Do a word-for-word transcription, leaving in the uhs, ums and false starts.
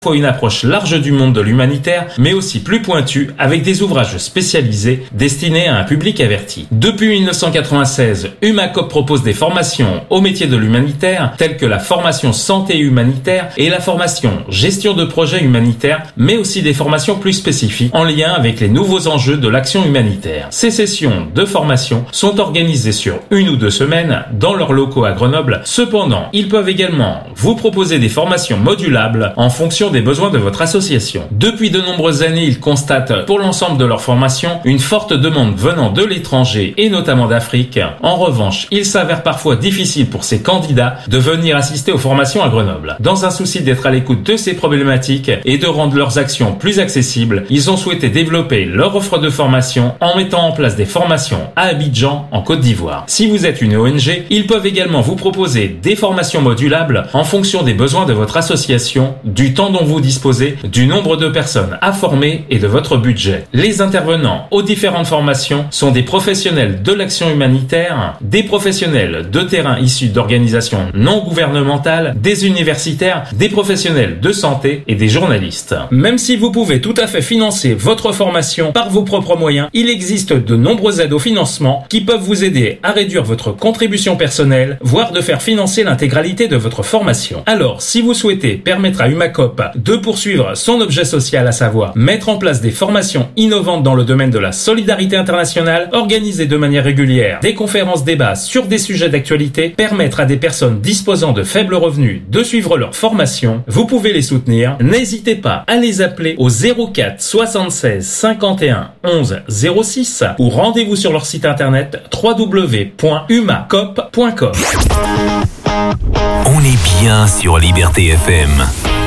Faut une approche large du monde de l'humanitaire, mais aussi plus pointue, avec des ouvrages spécialisés destinés à un public averti. Depuis mille neuf cent quatre-vingt-seize, Humacop propose des formations aux métiers de l'humanitaire, telles que la formation santé humanitaire et la formation gestion de projets humanitaires, mais aussi des formations plus spécifiques en lien avec les nouveaux enjeux de l'action humanitaire. Ces sessions de formation sont organisées sur une ou deux semaines dans leurs locaux à Grenoble. Cependant, ils peuvent également vous proposer des formations modulables en fonction des besoins de votre association. Depuis de nombreuses années, ils constatent pour l'ensemble de leur formation une forte demande venant de l'étranger et notamment d'Afrique. En revanche, il s'avère parfois difficile pour ces candidats de venir assister aux formations à Grenoble. Dans un souci d'être à l'écoute de ces problématiques et de rendre leurs actions plus accessibles, ils ont souhaité développer leur offre de formation en mettant en place des formations à Abidjan, en Côte d'Ivoire. Si vous êtes une O N G, ils peuvent également vous proposer des formations modulables en fonction des besoins de votre association, du temps dont vous disposez, du nombre de personnes à former et de votre budget. Les intervenants aux différentes formations sont des professionnels de l'action humanitaire, des professionnels de terrain issus d'organisations non gouvernementales, des universitaires, des professionnels de santé et des journalistes. Même si vous pouvez tout à fait financer votre formation par vos propres moyens, il existe de nombreuses aides au financement qui peuvent vous aider à réduire votre contribution personnelle, voire de faire financer l'intégralité de votre formation. Alors, si vous souhaitez permettre à Humacop de poursuivre son objet social, à savoir mettre en place des formations innovantes dans le domaine de la solidarité internationale, organiser de manière régulière des conférences débats sur des sujets d'actualité, permettre à des personnes disposant de faibles revenus de suivre leur formation, vous pouvez les soutenir. N'hésitez pas à les appeler au zéro quatre soixante-seize cinquante et un onze zéro six ou rendez-vous sur leur site internet w w w point humacop point com. On est bien sur Liberté F M.